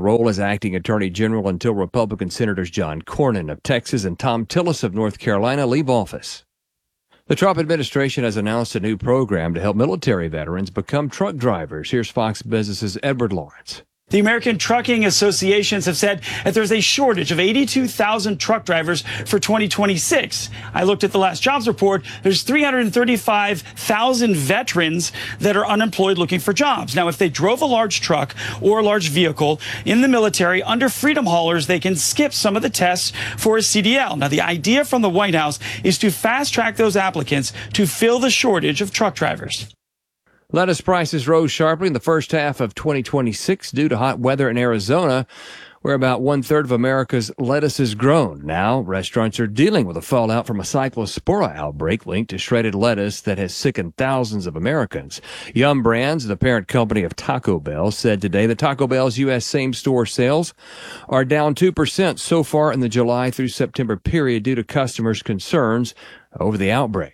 role as acting attorney general until Republican Senators John Cornyn of Texas and Thom Tillis of North Carolina leave office. The Trump administration has announced a new program to help military veterans become truck drivers. Here's Fox Business's Edward Lawrence. The American Trucking Associations have said that there's a shortage of 82,000 truck drivers for 2026. I looked at the last jobs report. There's 335,000 veterans that are unemployed looking for jobs. Now, if they drove a large truck or a large vehicle in the military under freedom haulers, they can skip some of the tests for a CDL. Now, the idea from the White House is to fast track those applicants to fill the shortage of truck drivers. Lettuce prices rose sharply in the first half of 2026 due to hot weather in Arizona, where about one-third of America's lettuce is grown. Now, restaurants are dealing with the fallout from a cyclospora outbreak linked to shredded lettuce that has sickened thousands of Americans. Yum Brands, the parent company of Taco Bell, said today that Taco Bell's U.S. same-store sales are down 2% so far in the July through September period due to customers' concerns over the outbreak.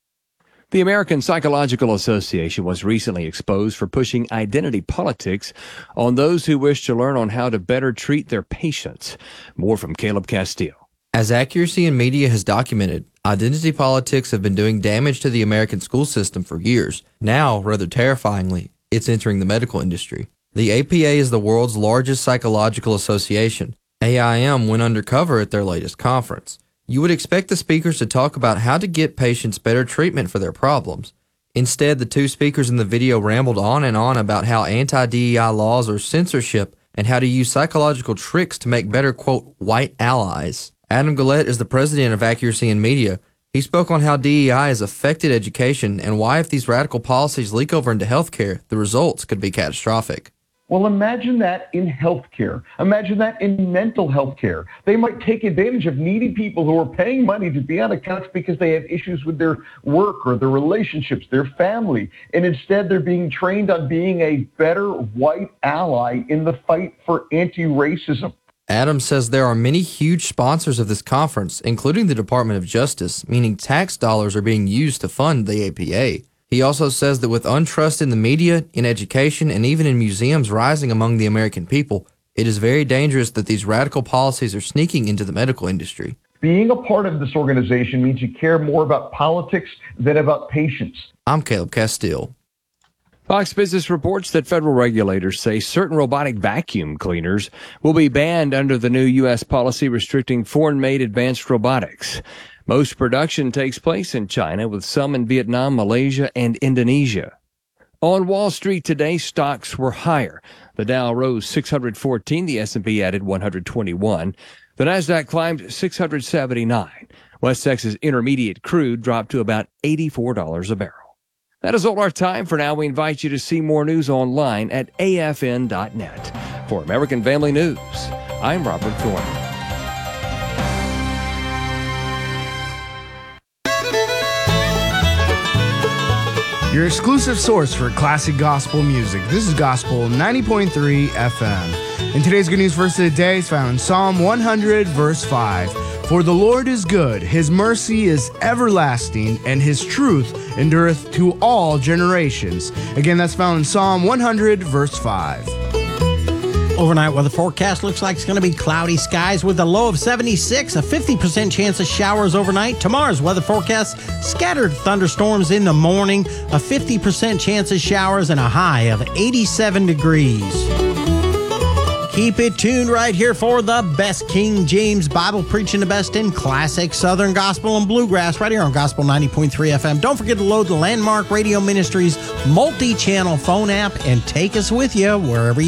The American Psychological Association was recently exposed for pushing identity politics on those who wish to learn on how to better treat their patients. More from Caleb Castile. As Accuracy in Media has documented, identity politics have been doing damage to the American school system for years. Now, rather terrifyingly, it's entering the medical industry. The APA is the world's largest psychological association. AIM went undercover at their latest conference. You would expect the speakers to talk about how to get patients better treatment for their problems. Instead, the two speakers in the video rambled on and on about how anti-DEI laws are censorship and how to use psychological tricks to make better, quote, white allies. Adam Guillette is the president of Accuracy in Media. He spoke on how DEI has affected education and why if these radical policies leak over into healthcare, the results could be catastrophic. Well, imagine that in healthcare. Imagine that in mental health care. They might take advantage of needy people who are paying money to be on a couch because they have issues with their work or their relationships, their family. And instead, they're being trained on being a better white ally in the fight for anti-racism. Adams says there are many huge sponsors of this conference, including the Department of Justice, meaning tax dollars are being used to fund the APA. He also says that with untrust in the media, in education, and even in museums rising among the American people, it is very dangerous that these radical policies are sneaking into the medical industry. Being a part of this organization means you care more about politics than about patients. I'm Caleb Castile. Fox Business reports that federal regulators say certain robotic vacuum cleaners will be banned under the new U.S. policy restricting foreign-made advanced robotics. Most production takes place in China, with some in Vietnam, Malaysia, and Indonesia. On Wall Street today, stocks were higher. The Dow rose 614, the S&P added 121. The Nasdaq climbed 679. West Texas Intermediate crude dropped to about $84 a barrel. That is all our time for now. We invite you to see more news online at afn.net. For American Family News, I'm Robert Thorne. Your exclusive source for classic gospel music. This is Gospel 90.3 FM. And today's good news verse of the day is found in Psalm 100, verse 5. For the Lord is good, his mercy is everlasting, and his truth endureth to all generations. Again, that's found in Psalm 100, verse 5. Overnight weather forecast looks like it's going to be cloudy skies with a low of 76, a 50% chance of showers overnight. Tomorrow's weather forecast, scattered thunderstorms in the morning, a 50% chance of showers, and a high of 87 degrees. Keep it tuned right here for the best King James Bible preaching, the best in classic Southern gospel and bluegrass right here on Gospel 90.3 FM. Don't forget to load the Landmark Radio Ministries multi-channel phone app and take us with you wherever you